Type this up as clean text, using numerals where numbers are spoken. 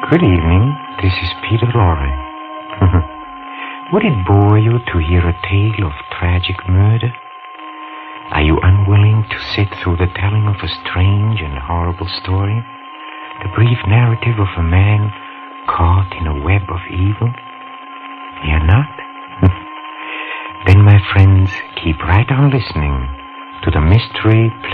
Good evening, this is Peter Lorre. Would it bore you to hear a tale of tragic murder? Are you unwilling to sit through the telling of a strange and horrible story? The brief narrative of a man caught in a web of evil? You're not? Then, my friends, keep right on listening to the Mystery